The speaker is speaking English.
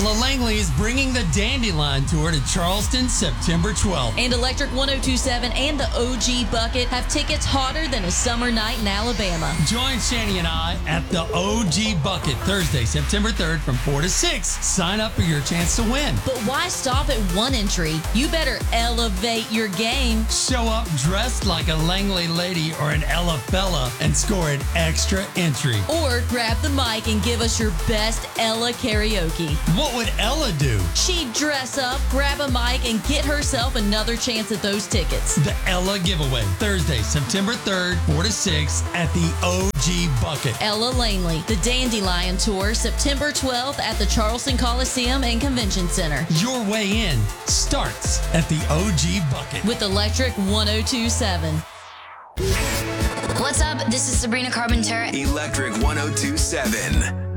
Ella Langley is bringing the Dandelion Tour to Charleston September 12th. And Electric 1027 and the OG Bucket have tickets hotter than a summer night in Alabama. Join Shani and I at the OG Bucket Thursday, September 3rd from 4 to 6. Sign up for your chance to win. But why stop at one entry? You better elevate your game. Show up dressed like a Langley lady or an Ella fella and score an extra entry. Or grab the mic and give us your best Ella karaoke. What would Ella do? She'd dress up, grab a mic, and get herself another chance at those tickets. The Ella Giveaway, Thursday, September 3rd, 4 to 6 at the OG Bucket. Ella Langley, the Dandelion Tour, September 12th at the Charleston Coliseum and Convention Center. Your way in starts at the OG Bucket. With Electric 1027. What's up? This is Sabrina Carpenter. Electric 1027.